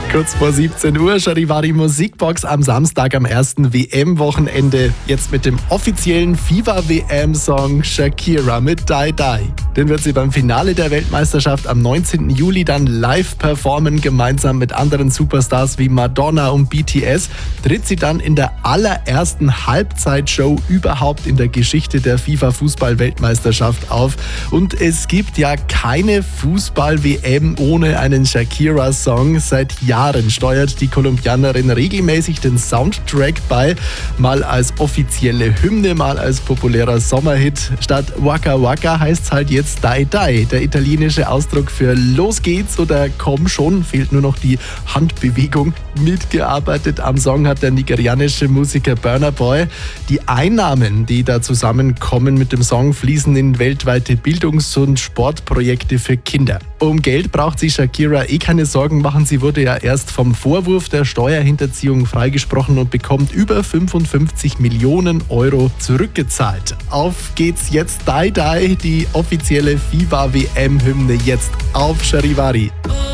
Kurz vor 17 Uhr, Charivari Musikbox am Samstag am ersten WM-Wochenende. Jetzt mit dem offiziellen FIFA-WM-Song Shakira mit Die Die. Den wird sie beim Finale der Weltmeisterschaft am 19. Juli dann live performen. Gemeinsam mit anderen Superstars wie Madonna und BTS tritt sie dann in der allerersten Halbzeitshow überhaupt in der Geschichte der FIFA-Fußball-Weltmeisterschaft auf. Und es gibt ja keine Fußball-WM ohne einen Shakira-Song. Seit Jahren steuert die Kolumbianerin regelmäßig den Soundtrack bei, mal als offizielle Hymne, mal als populärer Sommerhit. Statt Waka Waka heißt's halt jetzt Die Die. Der italienische Ausdruck für Los geht's oder Komm schon, fehlt nur noch die Handbewegung. Mitgearbeitet am Song hat der nigerianische Musiker Burna Boy. Die Einnahmen, die da zusammenkommen mit dem Song, fließen in weltweite Bildungs- und Sportprojekte für Kinder. Um Geld braucht sich Shakira keine Sorgen machen. Sie wurde ja erst vom Vorwurf der Steuerhinterziehung freigesprochen und bekommt über 55 Millionen Euro zurückgezahlt. Auf geht's jetzt, Die Die, die offizielle FIFA-WM-Hymne jetzt auf Charivari.